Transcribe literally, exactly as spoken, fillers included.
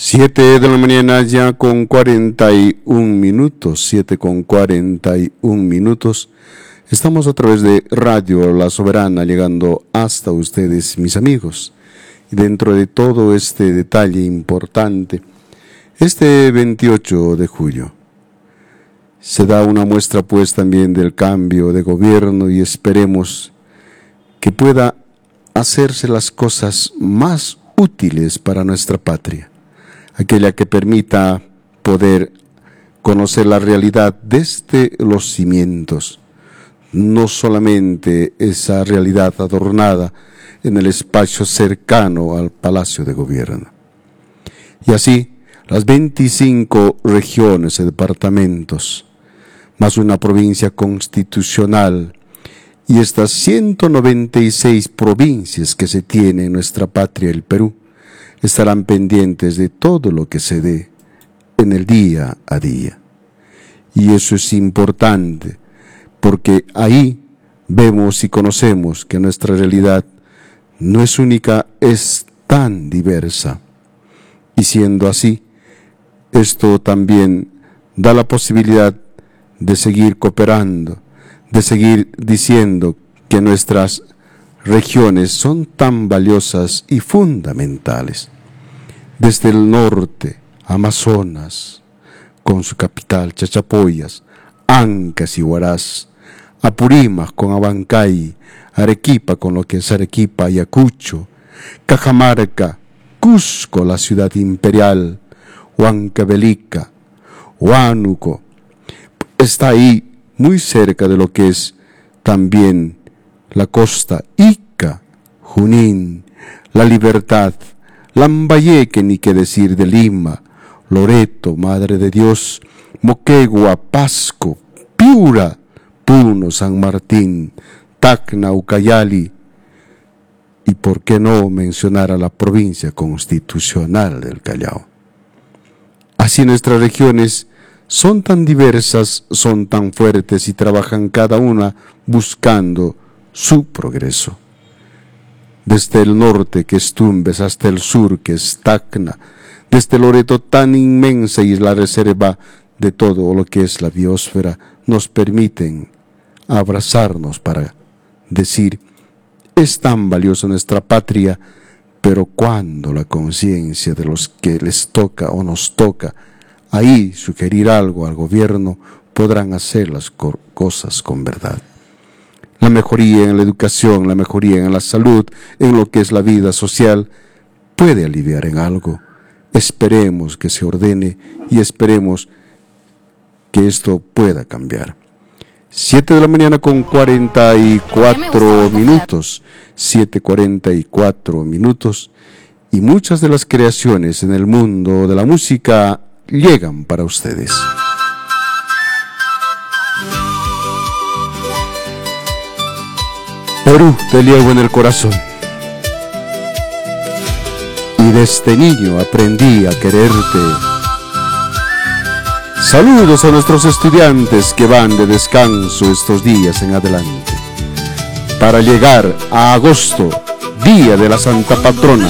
Siete de la mañana ya con cuarenta y un minutos, siete con cuarenta y un minutos. Estamos a través de Radio La Soberana llegando hasta ustedes, mis amigos. Y dentro de todo este detalle importante, este veintiocho de julio se da una muestra pues también del cambio de gobierno y esperemos que pueda hacerse las cosas más útiles para nuestra patria. Aquella que permita poder conocer la realidad desde los cimientos, no solamente esa realidad adornada en el espacio cercano al Palacio de Gobierno. Y así, las veinticinco regiones y departamentos, más una provincia constitucional, y estas ciento noventa y seis provincias que se tiene en nuestra patria, el Perú, estarán pendientes de todo lo que se dé en el día a día. Y eso es importante, porque ahí vemos y conocemos que nuestra realidad no es única, es tan diversa. Y siendo así, esto también da la posibilidad de seguir cooperando, de seguir diciendo que nuestras regiones son tan valiosas y fundamentales. Desde el norte, Amazonas, con su capital, Chachapoyas, Ancas y Huaraz, Apurímac con Abancay, Arequipa con lo que es Arequipa, Ayacucho, Cajamarca, Cusco, la ciudad imperial, Huancavelica, Huánuco, está ahí muy cerca de lo que es también la costa, Ica, Junín, La Libertad, Lambayeque, ni qué decir de Lima, Loreto, Madre de Dios, Moquegua, Pasco, Piura, Puno, San Martín, Tacna, Ucayali, y por qué no mencionar a la provincia constitucional del Callao. Así nuestras regiones son tan diversas, son tan fuertes y trabajan cada una buscando su progreso. Desde el norte, que es Tumbes, hasta el sur, que es Tacna, desde Loreto tan inmensa y la reserva de todo lo que es la biosfera, nos permiten abrazarnos para decir, es tan valiosa nuestra patria, pero cuando la conciencia de los que les toca o nos toca ahí sugerir algo al gobierno, podrán hacer las cosas con verdad. La mejoría en la educación, la mejoría en la salud, en lo que es la vida social, puede aliviar en algo. Esperemos que se ordene y esperemos que esto pueda cambiar. Siete de la mañana con cuarenta y cuatro minutos, siete cuarenta y cuatro minutos, y muchas de las creaciones en el mundo de la música llegan para ustedes. Perú, te llevo en el corazón. Y desde niño aprendí a quererte. Saludos a nuestros estudiantes que van de descanso estos días en adelante. Para llegar a agosto, día de la Santa Patrona,